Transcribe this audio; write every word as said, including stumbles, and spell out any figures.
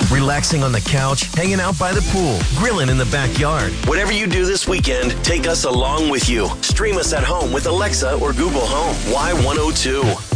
relaxing on the couch, hanging out by the pool, grilling in the backyard. Whatever you do this weekend, take us along with you. Stream us at home with Alexa or Google Home. Y one oh two.